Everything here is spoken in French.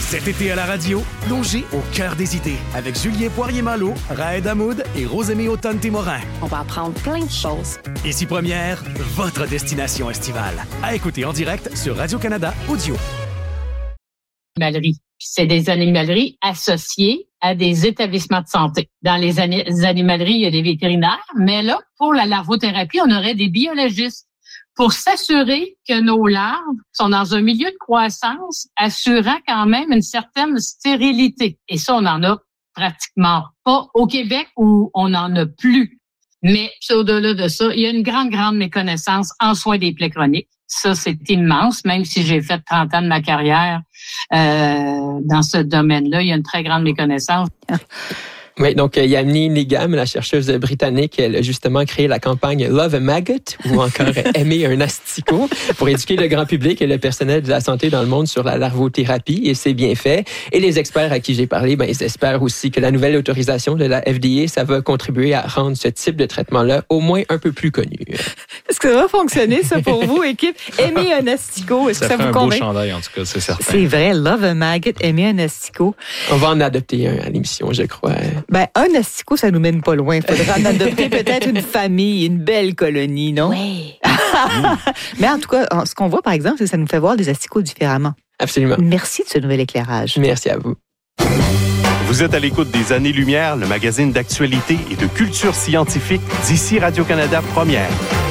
Cet été à la radio, plongez au cœur des idées avec Julien Poirier-Malo, Raed Hamoud et Rosemée Automne-Témorin. On va apprendre plein de choses. Ici Première, votre destination estivale. À écouter en direct sur Radio-Canada Audio. C'est des animaleries associées à des établissements de santé. Dans les animaleries, il y a des vétérinaires, mais là, pour la larvothérapie, on aurait des biologistes pour s'assurer que nos larves sont dans un milieu de croissance, assurant quand même une certaine stérilité. Et ça, on n'en a pratiquement pas au Québec où on n'en a plus. Mais au-delà de ça, il y a une grande méconnaissance en soins des plaies chroniques. Ça, c'est immense, même si j'ai fait 30 ans de ma carrière dans ce domaine-là. Il y a une très grande méconnaissance. Oui, donc Yamini Nigam, la chercheuse britannique, elle a justement créé la campagne Love a Maggot, ou encore Aimer un asticot, pour éduquer le grand public et le personnel de la santé dans le monde sur la larvothérapie, et c'est bien fait. Et les experts à qui j'ai parlé, ils espèrent aussi que la nouvelle autorisation de la FDA, ça va contribuer à rendre ce type de traitement-là au moins un peu plus connu. Est-ce que ça va fonctionner, ça, pour vous, équipe? Aimer un asticot, est-ce que ça vous convainc? Ça fait un beau chandail, en tout cas, c'est certain. C'est vrai, Love a Maggot, Aimer un asticot. On va en adopter un à l'émission, je crois. Un asticot, ça nous mène pas loin. Il faudra en adopter peut-être une famille, une belle colonie, non? Oui. Mais en tout cas, ce qu'on voit, par exemple, c'est que ça nous fait voir les asticots différemment. Absolument. Merci de ce nouvel éclairage. Merci à vous. Vous êtes à l'écoute des Années-Lumière, le magazine d'actualité et de culture scientifique d'ici Radio-Canada Première.